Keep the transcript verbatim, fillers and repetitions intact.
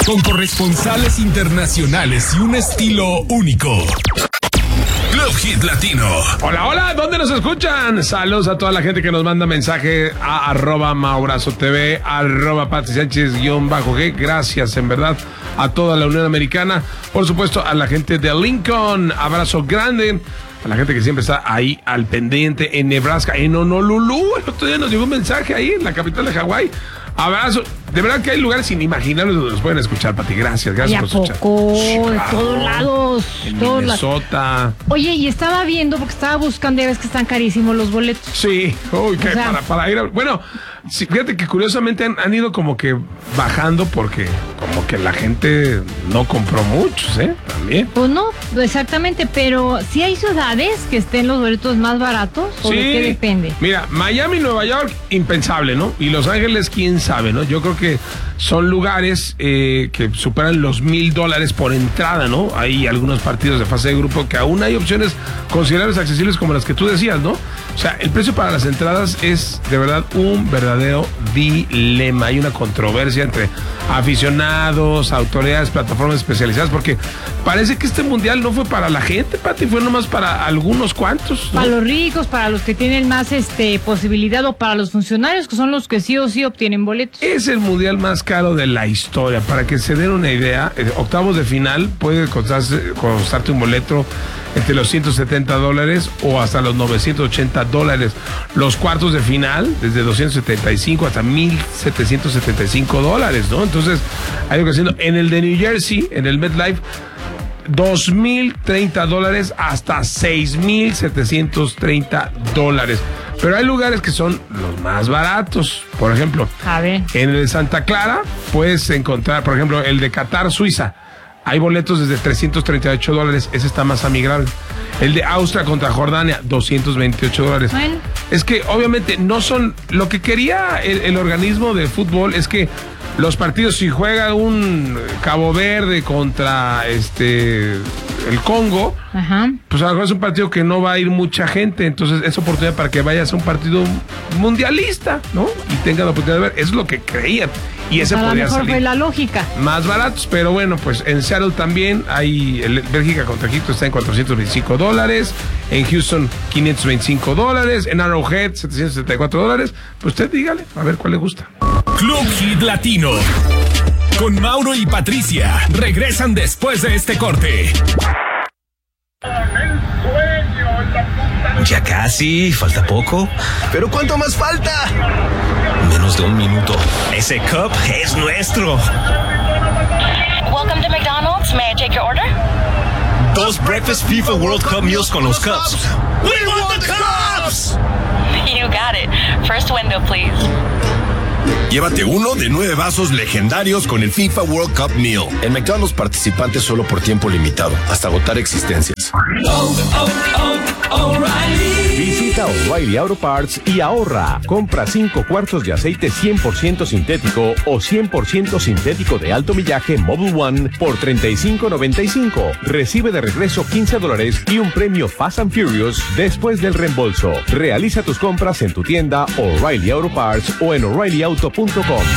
con corresponsales internacionales y un estilo único. Club Hit Latino. Hola, hola, ¿dónde nos escuchan? Saludos a toda la gente que nos manda mensaje a arroba Maurazo T V, arroba Pati Sánchez guión bajo G. Gracias, en verdad, a toda la Unión Americana. Por supuesto, a la gente de Lincoln. Abrazo grande. A la gente que siempre está ahí al pendiente en Nebraska, en Honolulu. El otro día nos llegó un mensaje ahí en la capital de Hawái. Abrazo. De verdad que hay lugares inimaginables donde nos pueden escuchar, Pati. Gracias, gracias por escuchar. Chicago, de todos lados. En todos Minnesota. Las... Oye, y estaba viendo, porque estaba buscando, ya ves que están carísimos los boletos. Sí, uy, que o sea, para, para ir a... Bueno, sí, fíjate que curiosamente han, han ido como que bajando porque como que la gente no compró muchos, ¿eh? También. Pues no, exactamente, pero sí hay ciudades que estén los boletos más baratos, ¿o sí, de qué depende? Mira, Miami, Nueva York, impensable, ¿no? Y Los Ángeles, quién sabe, ¿no? Yo creo que son lugares eh, que superan los mil dólares por entrada, ¿no? Hay algunos partidos de fase de grupo que aún hay opciones considerables accesibles como las que tú decías, ¿no? O sea, el precio para las entradas es de verdad un verdadero dilema. Hay una controversia entre aficionados, autoridades, plataformas especializadas, porque parece que este mundial no fue para la gente, Pati, fue nomás para algunos cuantos, ¿no? Para los ricos, para los que tienen más este posibilidad, o para los funcionarios, que son los que sí o sí obtienen boletos. Es el mundial más caro de la historia. Para que se den una idea, eh, octavos de final puede costarse, costarte un boleto entre los ciento setenta dólares o hasta los novecientos ochenta dólares. Los cuartos de final, desde doscientos setenta y cinco hasta mil setecientos setenta y cinco dólares, ¿no? Entonces, hay algo haciendo. En el de New Jersey, en el MetLife, dos mil treinta dólares hasta seis mil setecientos treinta dólares. Pero hay lugares que son los más baratos. Por ejemplo, a ver, en el de Santa Clara puedes encontrar, por ejemplo, el de Qatar, Suiza. Hay boletos desde trescientos treinta y ocho dólares. Ese está más amigable. El de Austria contra Jordania, doscientos veintiocho dólares. Bueno. Es que obviamente no son... Lo que quería el, el organismo de fútbol es que los partidos, si juega un Cabo Verde contra este el Congo, ajá, pues a lo mejor es un partido que no va a ir mucha gente, entonces es oportunidad para que vayas a un partido mundialista, ¿no? Y tengas la oportunidad de ver, eso es lo que creían. Y ese a podría lo mejor salir fue la lógica. Más baratos, pero bueno, pues en Seattle también hay, el Bélgica contra Egipto está en cuatrocientos veinticinco dólares, en Houston quinientos veinticinco dólares, en Arrowhead setecientos setenta y cuatro dólares. Pues usted dígale, a ver cuál le gusta. Club Hit Latino. Con Mauro y Patricia. Regresan después de este corte. Ya casi, falta poco. ¿Pero cuánto más falta? Menos de un minuto. Ese cup es nuestro. Welcome to McDonald's. May I take your order? Dos Breakfast FIFA World Cup meals con los cups. We want the cups! You got it. First window, please. Llévate uno de nueve vasos legendarios con el FIFA World Cup Meal. En McDonald's, participantes solo por tiempo limitado, hasta agotar existencias. Oh, oh, oh, O'Reilly. Visita O'Reilly Auto Parts y ahorra. Compra cinco cuartos de aceite cien por ciento sintético o cien por ciento sintético de alto millaje Mobil One por treinta y cinco noventa y cinco. Recibe de regreso quince dólares y un premio Fast and Furious después del reembolso. Realiza tus compras en tu tienda O'Reilly Auto Parts o en O'Reilly Auto punto com.